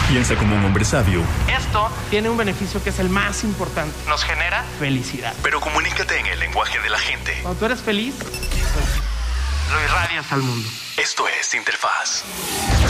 Piensa como un hombre sabio. Esto tiene un beneficio que es el más importante. Nos genera felicidad. Pero comunícate en el lenguaje de la gente. Cuando tú eres feliz, lo irradias al mundo. Esto es Interfaz.